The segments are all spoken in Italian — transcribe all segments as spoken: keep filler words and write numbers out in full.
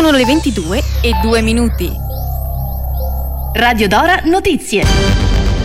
Sono le ventidue e due minuti. Radio Dora Notizie.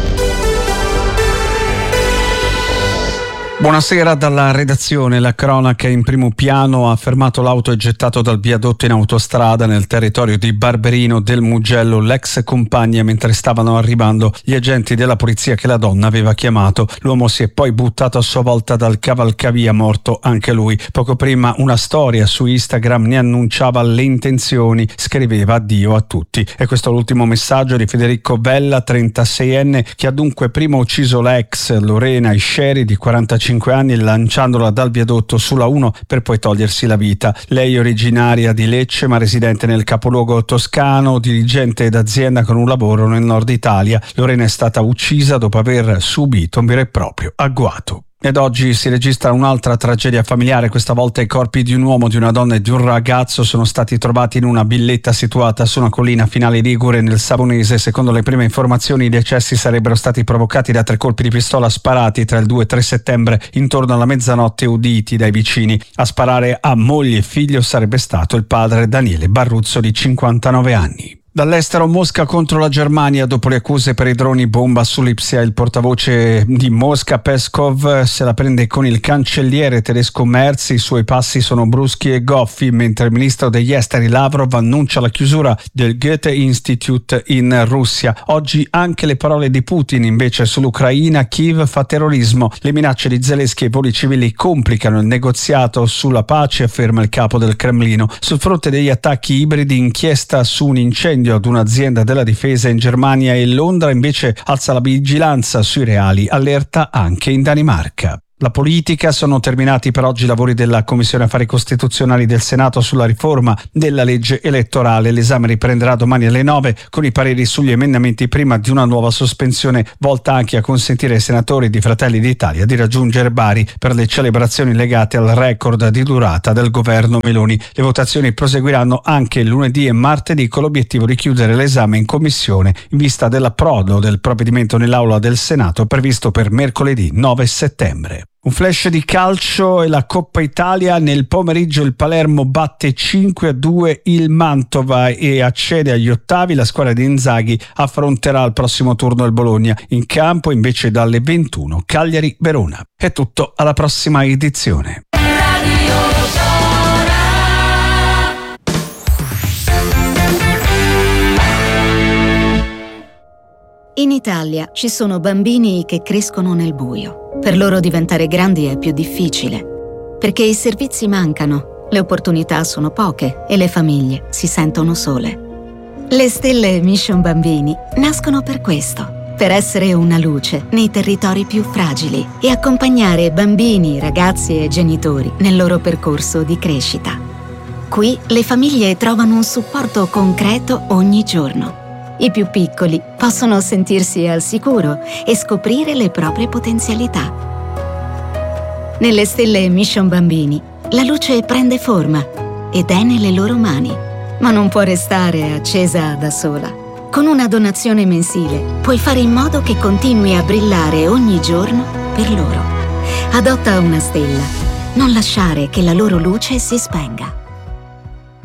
Buonasera dalla redazione. La cronaca in primo piano. Ha fermato l'auto e gettato dal viadotto in autostrada nel territorio di Barberino del Mugello l'ex compagna mentre stavano arrivando gli agenti della polizia che la donna aveva chiamato. L'uomo si è poi buttato a sua volta dal cavalcavia, morto anche lui. Poco prima una storia su Instagram ne annunciava le intenzioni, scriveva addio a tutti. E questo è l'ultimo messaggio di Federico Vella, trentaseienne, che ha dunque prima ucciso l'ex Lorena Isceri di quarantacinque anni lanciandola dal viadotto sulla uno per poi togliersi la vita. Lei originaria di Lecce ma residente nel capoluogo toscano, dirigente d'azienda con un lavoro nel nord Italia. Lorena è stata uccisa dopo aver subito un vero e proprio agguato. Ed oggi si registra un'altra tragedia familiare. Questa volta i corpi di un uomo, di una donna e di un ragazzo sono stati trovati in una villetta situata su una collina finale ligure nel Savonese. Secondo le prime informazioni i decessi sarebbero stati provocati da tre colpi di pistola sparati tra il due e tre settembre intorno alla mezzanotte, uditi dai vicini. A sparare a moglie e figlio sarebbe stato il padre Daniele Barruzzo di cinquantanove anni. Dall'estero, Mosca contro la Germania dopo le accuse per i droni bomba sull'Ipsia. Il portavoce di Mosca, Peskov, se la prende con il cancelliere tedesco Merz. I suoi passi sono bruschi e goffi, mentre il ministro degli esteri Lavrov annuncia la chiusura del Goethe Institute in Russia. Oggi anche le parole di Putin invece sull'Ucraina. Kiev fa terrorismo. Le minacce di Zelensky ai voli civili complicano il negoziato sulla pace, afferma il capo del Cremlino. Sul fronte degli attacchi ibridi, inchiesta su un incendio ad un'azienda della difesa in Germania, e Londra invece alza la vigilanza sui reali, allerta anche in Danimarca. La politica. Sono terminati per oggi i lavori della Commissione Affari Costituzionali del Senato sulla riforma della legge elettorale. L'esame riprenderà domani alle nove con i pareri sugli emendamenti prima di una nuova sospensione volta anche a consentire ai senatori di Fratelli d'Italia di raggiungere Bari per le celebrazioni legate al record di durata del governo Meloni. Le votazioni proseguiranno anche lunedì e martedì con l'obiettivo di chiudere l'esame in commissione in vista dell'approdo del provvedimento nell'aula del Senato previsto per mercoledì nove settembre. Un flash di calcio e la Coppa Italia. Nel pomeriggio il Palermo batte cinque a due il Mantova e accede agli ottavi. La squadra di Inzaghi affronterà al prossimo turno il Bologna. In campo invece dalle ventuno Cagliari-Verona. È tutto, alla prossima edizione. In Italia ci sono bambini che crescono nel buio. Per loro diventare grandi è più difficile, perché i servizi mancano, le opportunità sono poche e le famiglie si sentono sole. Le stelle Mission Bambini nascono per questo, per essere una luce nei territori più fragili e accompagnare bambini, ragazzi e genitori nel loro percorso di crescita. Qui le famiglie trovano un supporto concreto ogni giorno. I più piccoli possono sentirsi al sicuro e scoprire le proprie potenzialità. Nelle stelle Mission Bambini, la luce prende forma ed è nelle loro mani, ma non può restare accesa da sola. Con una donazione mensile puoi fare in modo che continui a brillare ogni giorno per loro. Adotta una stella, non lasciare che la loro luce si spenga.